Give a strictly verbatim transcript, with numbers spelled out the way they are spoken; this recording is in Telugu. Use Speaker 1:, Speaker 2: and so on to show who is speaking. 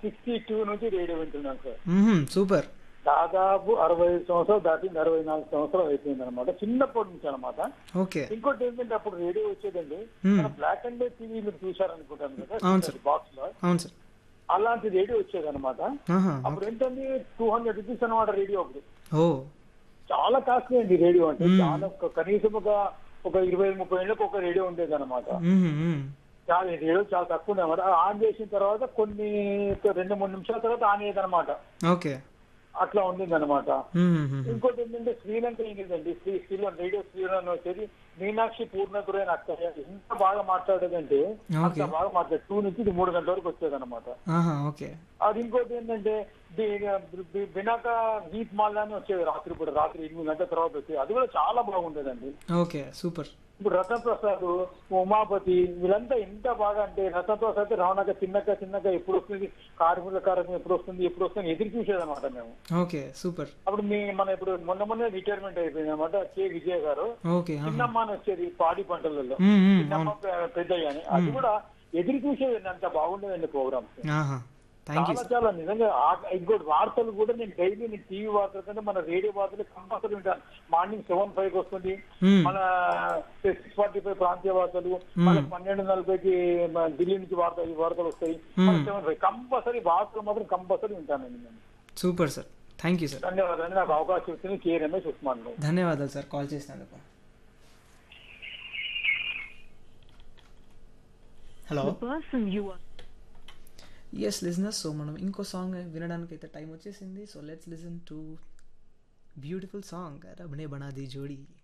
Speaker 1: సిక్స్టీ టూ నుంచి రేడియో వింటున్నాను సార్.
Speaker 2: మ్మ్, సూపర్.
Speaker 1: దాదాపు అరవై ఐదు సంవత్సరాలు దాటింది, అరవై నాలుగు సంవత్సరాలు అయిపోయింది అనమాట, చిన్నప్పటి నుంచి అనమాట.
Speaker 2: ఓకే.
Speaker 1: ఇంకోటి ఏంటంటే అప్పుడు రేడియో వచ్చేదండి,
Speaker 2: మ్మ్.
Speaker 1: మన బ్లాక్ అండ్ వైట్ టీవీ మీరు చూసారనుకుంటాను
Speaker 2: అవును
Speaker 1: కదా
Speaker 2: సార్.
Speaker 1: బాక్స్ లో,
Speaker 2: అవును సార్.
Speaker 1: అలాంటి రేడియో వచ్చేది అనమాట.
Speaker 2: ఆహా,
Speaker 1: అప్పుడు
Speaker 2: ఓకే.
Speaker 1: ఏంటంటే టూ హండ్రెడ్ రూపీస్ అనమాట రేడియో. అప్పుడు
Speaker 2: ఓ.
Speaker 1: చాలా కాస్ట్లీ అండి రేడియో అంటే.
Speaker 2: మ్మ్.
Speaker 1: చాలా ఒక- కనీసం ఒక ఒక ఇరవై ముప్పై ఏళ్ళకి ఒక రేడియో ఉండేది అనమాట.
Speaker 2: మ్మ్, మ్మ్.
Speaker 1: చాలా రేడియో చాలా తక్కువ ఉంది అనమాట. ఆన్ చేసిన తర్వాత కొన్ని రెండు మూడు నిమిషాల తర్వాత ఆన్ అయ్యేది అనమాట.
Speaker 2: ఓకే.
Speaker 1: అట్లా ఉండింది అనమాట.
Speaker 2: మ్మ్, మ్మ్, మ్మ్.
Speaker 1: ఇంకోటి ఏంటంటే శ్రీలంక ఇంగ్లీదండి, శ్రీ శ్రీలంక రేడియో శ్రీలంక వచ్చేది మీనాక్షి పూర్ణకురైన అక్క ఎంత బాగా మాట్లాడేదంటే అంత
Speaker 2: ఓకే.
Speaker 1: బాగా మాట్లాడేది. టూ నుంచి ఇది మూడు గంటల వరకు వచ్చేది అనమాట.
Speaker 2: ఆహా, ఓకే.
Speaker 1: అది ఇంకోటి ఏంటంటే బినాక గీత్ మాల్ అని వచ్చేది రాత్రి పూట, రాత్రి ఎనిమిది గంటల తర్వాత వచ్చేది. అది కూడా చాలా బాగుండేదండి.
Speaker 2: Okay, super.
Speaker 1: ఇప్పుడు రతన్ ప్రసాద్, ఉమాపతి వీళ్ళంతా ఎంత బాగా అంటే, రతన్ ప్రసాద్ రవణక చిన్నక్క చిన్నక్క ఎప్పుడు వస్తుంది, కార్మికుల కార్యక్రమం ఎప్పుడు వస్తుంది ఎప్పుడు వస్తుంది ఎదురు చూసేదన్నమాట మేము.
Speaker 2: Okay, super.
Speaker 1: అప్పుడు మీ మన ఇప్పుడు మొన్న మొన్న రిటైర్మెంట్ అయిపోయింది అనమాట కే విజయ్ గారు.
Speaker 2: ఓకే. ఆహా.
Speaker 1: చిన్నమ్మ అని వచ్చేది పాడి పంటలలో,
Speaker 2: మ్మ్, మ్మ్,
Speaker 1: చిన్నమ్మ
Speaker 2: అవును.
Speaker 1: పె- పెద్దయ్య అని, అది కూడా ఎదురు చూసేదండి. అంత బాగుండేదండి ప్రోగ్రామ్స్.
Speaker 2: ఆహా, థ్యాంక్ యూ
Speaker 1: చాలా
Speaker 2: సార్.
Speaker 1: చాలా నిజంగా. ఆ- ఇంకోటి వార్తలు కూడా నేను డైలీ నేను టీవీ వార్తల కంటే మన రేడియో వార్తలు కంపల్సరీ వింటాను. మార్నింగ్ సెవెన్ ఫైవ్ కి వస్తుంది
Speaker 2: మ్మ్.
Speaker 1: మన సిక్స్ ఫార్టీ ఫైవ్ ప్రాంతీయ వార్తలు,
Speaker 2: మ్మ్.
Speaker 1: మన పన్నెండు నలభైకి మన ఢిల్లీ నుంచి వార్త ఈ వార్తలు వస్తాయి. మన
Speaker 2: మ్మ్.
Speaker 1: సెవెన్ ఫైవ్ కంపల్సరీ వార్తలు మాత్రం కంపల్సరీ వింటానండి నేను.
Speaker 2: Super sir, thank you sir.
Speaker 1: ధన్యవాదాలు. నాకు అవకాశం ఇచ్చింది కే రమేష్ ఉస్మాన్ గారు.
Speaker 2: ధన్యవాదాలు సార్ కాల్ చేసినందుకు. Hello.
Speaker 3: The person you are
Speaker 2: yes listeners, so మనం ఇంకో సాంగ్ వినడానికి అయితే టైం వచ్చేసింది. So let's listen to beautiful song rub నే బనా ది జోడీ.